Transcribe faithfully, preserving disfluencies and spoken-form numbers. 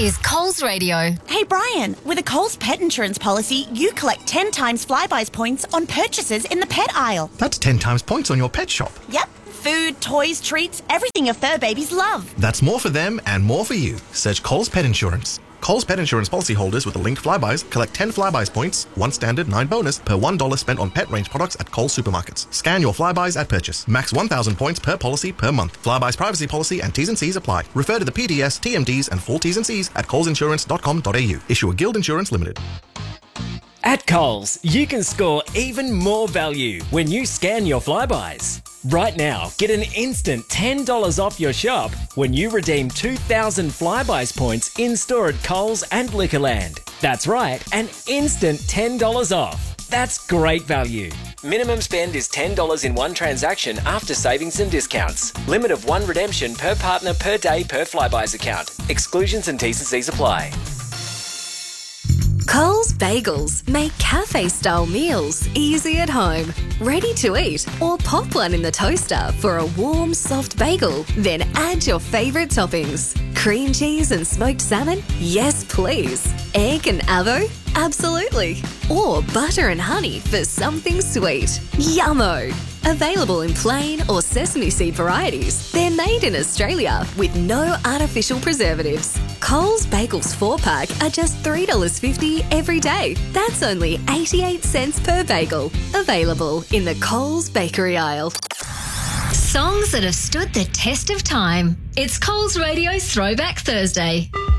is Coles Radio. Hey Brian, with a Coles pet insurance policy, you collect ten times Flybuys points on purchases in the pet aisle. That's ten times points on your pet shop. Yep. Food, toys, treats, everything your fur babies love. That's more for them and more for you. Search Coles Pet Insurance. Coles Pet Insurance policyholders with the linked Flybuys collect ten Flybuys points, one standard, nine bonus, per one dollar spent on pet range products at Coles supermarkets. Scan your Flybuys at purchase. Max one thousand points per policy per month. Flybuys privacy policy and T's and C's apply. Refer to the P D S, T M Ds and full T's and C's at coles insurance dot com dot a u. Issue a Guild Insurance Limited. At Coles, you can score even more value when you scan your Flybuys. Right now, get an instant ten dollars off your shop when you redeem two thousand Flybuys points in-store at Coles and Liquorland. That's right, an instant ten dollars off. That's great value. Minimum spend is ten dollars in one transaction after savings and discounts. Limit of one redemption per partner per day per Flybuys account. Exclusions and T's and C's apply. Coles Bagels make cafe-style meals easy at home, ready to eat, or pop one in the toaster for a warm, soft bagel. Then add your favourite toppings. Cream cheese and smoked salmon? Yes, please. Egg and avo? Absolutely. Or butter and honey for something sweet. Yummo! Available in plain or sesame seed varieties. They're made in Australia with no artificial preservatives. Coles Bagels four pack are just three dollars fifty every day. That's only eighty-eight cents per bagel. Available in the Coles bakery aisle. Songs that have stood the test of time. It's Coles Radio Throwback Thursday.